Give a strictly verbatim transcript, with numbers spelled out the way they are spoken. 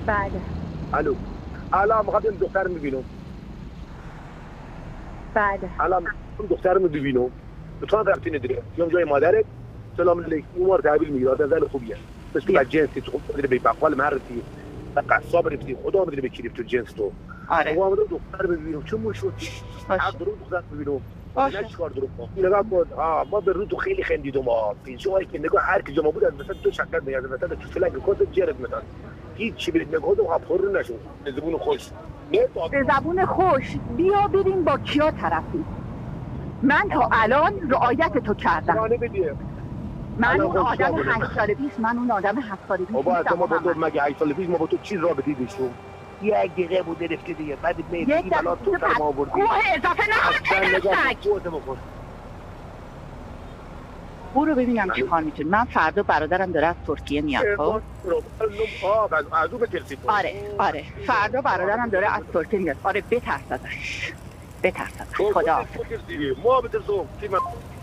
بله. الو. الان میخواد این دختر میبینم. بله. الان اون دختر رو ببینم. لطفا رابطه نداره. میام جای مادرت. سلام علیکم. عمر تحویل میگیره. آدم خوبیه. بس تو جنسی تو خود به بقال معرفی. قصاب رفتی. خدا میدونه به کی رفت تو جنس تو. آره. ما اومدم دختر ببینم. چه مشکلی؟ باشه. درو دختر ببینم. باشه. نه چیکار درو کنم. نگاه کن. آ ما به رو تو خیلی خندیدم. ما پیشوایی که نگاه هر کی جمع بود مثلا تو شکل میاد مثلا تو فلک کد جرد مثلا. هیچ چی بهت نگاه دو پر نشو. زبون خوش. به زبون خوش بیا ببین با کیا طرفی. من تا الان رعایت تو کردم. من اون آدم هشت سال پیش من اون آدم هفت سال پیش بابا ما با تو مگه هشت سال پیش ما با تو چی رابطه داشتیم؟ یک دقیقه بود رفته دیگه بعد میگی بالا تو سر ما آوردی. کوه اضافه نکن. برو ببینم چی کار میتونی. من فردا برادرم داره از ترکیه میاد. خب از او بترسی. آره آره فردا برادرم داره از ترکیه میاد. آره بترس ازش. بترس ازش. خدا ما بترسم.